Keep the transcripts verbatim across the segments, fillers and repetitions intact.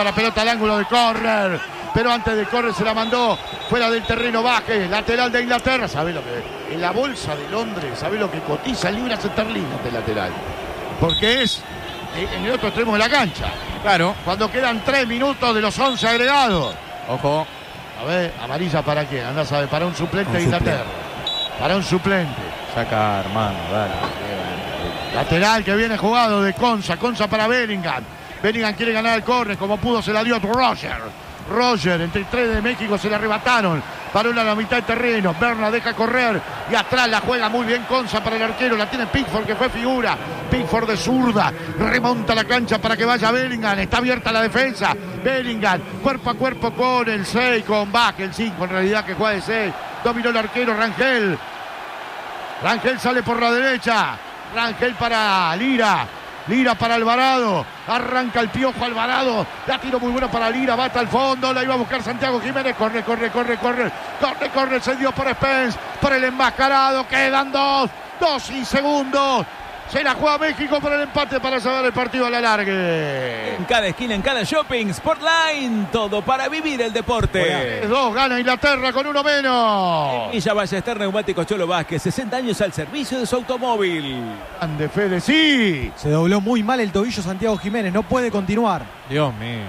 lleva la pelota al ángulo de córner, pero antes de córner se la mandó fuera del terreno. Baje, lateral de Inglaterra. ¿Sabés lo que? En la bolsa de Londres, ¿sabés lo que cotiza libras esterlinas de lateral? Porque es en el otro extremo de la cancha. Claro. Cuando quedan tres minutos de los once agregados. Ojo. A ver, amarilla para quién, andá a saber, para un suplente un de Inglaterra. Suplente. Para un suplente. Saca, hermano, dale. Lateral que viene jugado de Konsa, Konsa para Bellingham. Bellingham quiere ganar el córner, como pudo se la dio a Roger. Roger, entre tres de México se le arrebataron. Paró a la mitad del terreno. Berna deja correr y atrás la juega muy bien Konsa para el arquero. La tiene Pickford, que fue figura. Pickford de zurda. Remonta la cancha para que vaya Bellingham. Está abierta la defensa. Bellingham, cuerpo a cuerpo con el seis, con Bach, el cinco en realidad, que juega de seis. Dominó el arquero Rangel. Rangel sale por la derecha. Rangel para Lira. Lira para Alvarado. Arranca el Piojo Alvarado. La tiro muy buena para Lira. Va hasta el fondo. La iba a buscar Santiago Jiménez. Corre, corre, corre, corre. Corre, corre. Se dio por Spence. Por el enmascarado. Quedan dos. Dos y segundos. Se la juega México por el empate para llevar el partido a la largue. En cada esquina, en cada shopping, Sportline, todo para vivir el deporte. Dos, gana Inglaterra con uno menos. Villa Ballester, Neumáticos Cholo Vázquez, sesenta años al servicio de su automóvil. Grande Fede, sí. Se dobló muy mal el tobillo Santiago Jiménez, no puede continuar. Dios mío.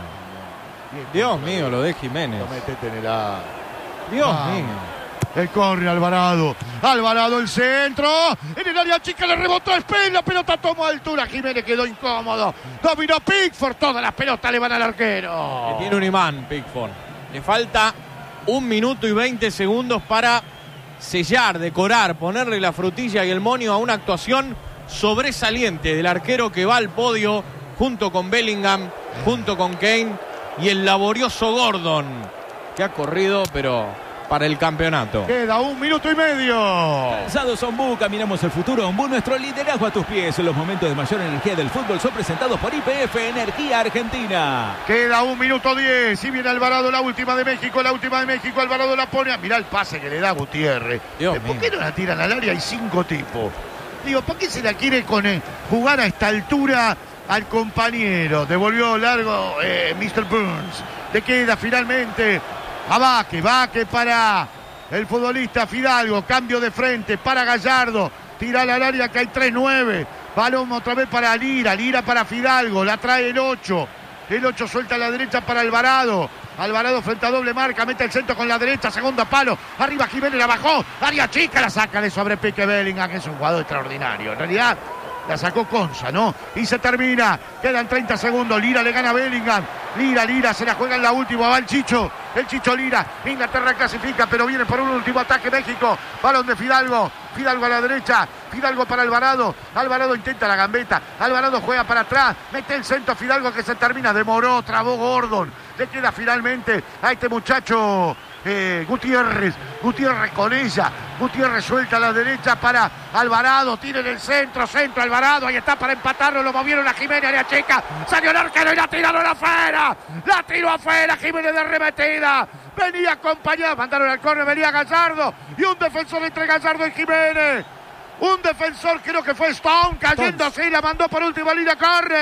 Dios mío, lo de Jiménez. No metete en el A. Dios Ah. mío. El corre Alvarado. Alvarado el centro. En el área chica le rebotó a Spence. La pelota tomó altura. Jiménez quedó incómodo. Dominó Pickford. Todas las pelotas le van al arquero. Que tiene un imán, Pickford. Le falta un minuto y veinte segundos para sellar, decorar, ponerle la frutilla y el monio a una actuación sobresaliente del arquero que va al podio junto con Bellingham, junto con Kane y el laborioso Gordon, que ha corrido, pero para el campeonato. Queda un minuto y medio. Calzados Ombú, caminamos el futuro. Ombú, nuestro liderazgo a tus pies. Los momentos de mayor energía del fútbol son presentados por I P F Energía Argentina. Queda un minuto diez. Y viene Alvarado, la última de México, la última de México. Alvarado la pone. Mirá el pase que le da Gutiérrez. Dios ¿Por mío. qué no la tiran al área? Hay cinco tipos. Digo, ¿por qué se la quiere con eh, jugar a esta altura al compañero? Devolvió largo eh, mister Burns. Le queda finalmente a Vaque. Vaque para el futbolista Fidalgo. Cambio de frente para Gallardo. Tira al área que hay tres nueve. Balón otra vez para Lira. Lira para Fidalgo. La trae el ocho. El ocho suelta a la derecha para Alvarado. Alvarado frente a doble marca. Mete el centro con la derecha. Segundo palo. Arriba Jiménez, la bajó. Área chica, la saca de sobrepique Bellingham, que es un jugador extraordinario. En realidad la sacó Konsa, ¿no? Y se termina. Quedan treinta segundos. Lira le gana a Bellingham. Lira, Lira, se la juega en la última. Va el Chicho. El Chicho Lira. Inglaterra clasifica, pero viene por un último ataque México. Balón de Fidalgo. Fidalgo a la derecha. Fidalgo para Alvarado. Alvarado intenta la gambeta. Alvarado juega para atrás. Mete el centro Fidalgo, que se termina. Demoró, trabó Gordon. Le queda finalmente a este muchacho eh, Gutiérrez. Gutiérrez con ella. Gutiérrez suelta a la derecha para Alvarado. Tira en el centro. Centro Alvarado. Ahí está para empatarlo. Lo movieron a Jiménez. Área chica. Salió el arquero y la tiraron afuera. La tiró afuera. Jiménez de arremetida. Venía acompañado. Mandaron al córner. Venía Gallardo. Y un defensor entre Gallardo y Jiménez. Un defensor, creo que fue Stone, cayendo así, la mandó por última línea, En corre.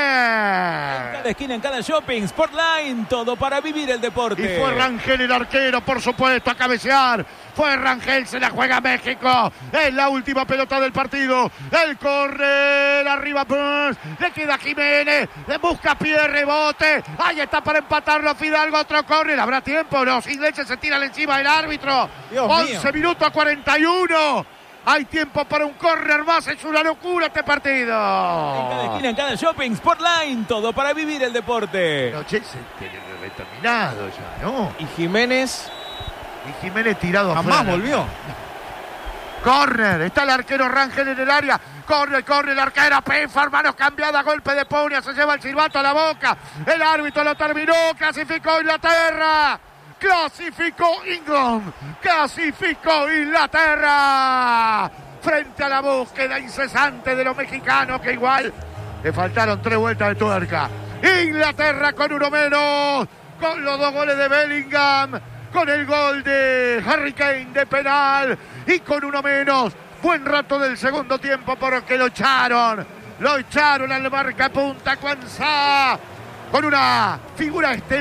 cada esquina, en cada shopping, Sportline, todo para vivir el deporte. Y fue Rangel el arquero, por supuesto, a cabecear. Fue Rangel, se la juega México. Es la última pelota del partido. El correr, arriba Burns. Le queda Jiménez. Le busca pie, rebote. Ahí está para empatarlo Fidalgo. Otro corner. ¿Habrá tiempo? Los ingleses se tiran encima del árbitro. Dios once mío. minutos a cuarenta y uno. Hay tiempo para un córner más. Es una locura este partido. En cada esquina, en cada shopping, Sportline, todo para vivir el deporte. Noche se determinado ya, ¿no? Y Jiménez Y Jiménez tirado jamás afuera. volvió. Córner, está el arquero Rangel en el área. Corre, corre el arquero. Pickford, manos cambiadas, golpe de Punia. Se lleva el silbato a la boca. El árbitro lo terminó. Clasificó Inglaterra. Clasificó England. Clasificó Inglaterra. Frente a la búsqueda incesante de los mexicanos, que igual le faltaron tres vueltas de tuerca. Inglaterra con uno menos. Con los dos goles de Bellingham. Con el gol de Harry Kane de penal. Y con uno menos. Buen rato del segundo tiempo porque lo echaron. Lo echaron al marcapunta Kwanzaa. Con una figura estelar.